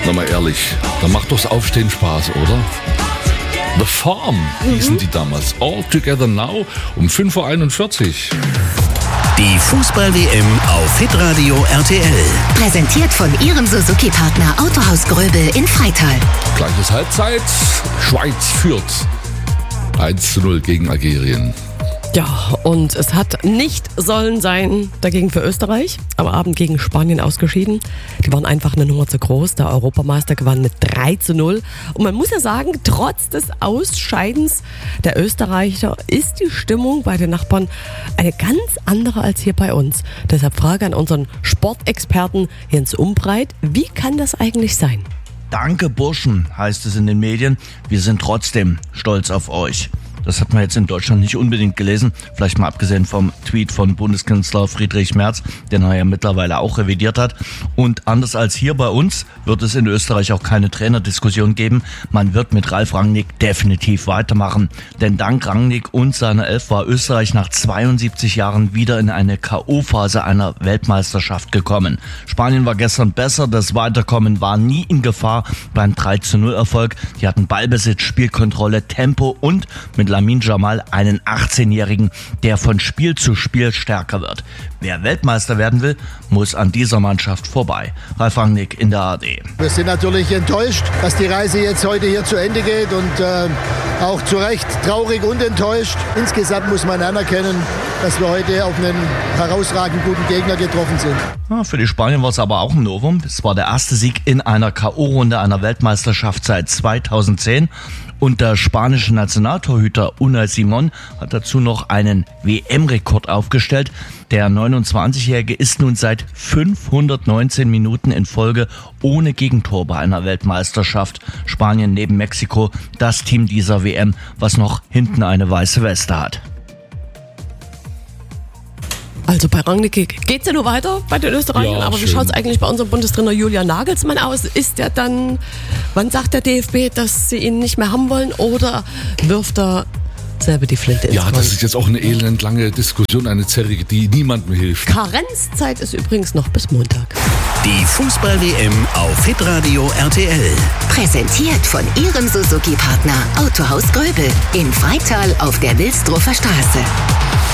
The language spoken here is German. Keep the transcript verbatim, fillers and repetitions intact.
Na mal ehrlich, da macht doch das Aufstehen Spaß, oder? The Farm hießen mhm. die damals. All Together Now um fünf Uhr einundvierzig. Die Fußball-W M auf Hitradio R T L. Präsentiert von Ihrem Suzuki-Partner Autohaus Gröbel in Freital. Gleiches Halbzeit. Schweiz führt eins zu null gegen Algerien. Ja, und es hat nicht sollen sein dagegen für Österreich, am Abend gegen Spanien ausgeschieden. Die waren einfach eine Nummer zu groß. Der Europameister gewann mit drei zu null. Und man muss ja sagen, trotz des Ausscheidens der Österreicher ist die Stimmung bei den Nachbarn eine ganz andere als hier bei uns. Deshalb Frage an unseren Sportexperten Jens Umbreit, wie kann das eigentlich sein? Danke Burschen, heißt es in den Medien. Wir sind trotzdem stolz auf euch. Das hat man jetzt in Deutschland nicht unbedingt gelesen, vielleicht mal abgesehen vom Tweet von Bundeskanzler Friedrich Merz, den er ja mittlerweile auch revidiert hat. Und anders als hier bei uns wird es in Österreich auch keine Trainerdiskussion geben. Man wird mit Ralf Rangnick definitiv weitermachen. Denn dank Rangnick und seiner Elf war Österreich nach zweiundsiebzig Jahren wieder in eine K O-Phase einer Weltmeisterschaft gekommen. Spanien war gestern besser, das Weiterkommen war nie in Gefahr beim drei zu null Erfolg. Die hatten Ballbesitz, Spielkontrolle, Tempo und mit Lamine Yamal einen achtzehnjährigen, der von Spiel zu Spiel stärker wird. Wer Weltmeister werden will, muss an dieser Mannschaft vorbei. Ralf Rangnick in der A R D. Wir sind natürlich enttäuscht, dass die Reise jetzt heute hier zu Ende geht und äh, auch zu Recht traurig und enttäuscht. Insgesamt muss man anerkennen, dass wir heute auf einen herausragend guten Gegner getroffen sind. Ja, für die Spanier war es aber auch ein Novum. Es war der erste Sieg in einer K O-Runde einer Weltmeisterschaft seit zweitausendzehn. Und der spanische Nationaltorhüter Unai Simón hat dazu noch einen W M-Rekord aufgestellt. Der neunundzwanzigjährige ist nun seit fünfhundertneunzehn Minuten in Folge ohne Gegentor bei einer Weltmeisterschaft. Spanien neben Mexiko das Team dieser W M, was noch hinten eine weiße Weste hat. Also bei Rangnick geht's ja nur weiter bei den Österreichern, ja, aber schön. Wie schaut's eigentlich bei unserem Bundestrainer Julian Nagelsmann aus? Ist der dann, wann sagt der D F B, dass sie ihn nicht mehr haben wollen, oder wirft er selber die Flinte ins Ja, Korn? Das ist jetzt auch eine elendlange Diskussion, eine Zerrige, die niemandem hilft. Karenzzeit ist übrigens noch bis Montag. Die Fußball-W M auf Hitradio R T L. Präsentiert von Ihrem Suzuki-Partner Autohaus Gröbel in Freital auf der Wilsdruffer Straße.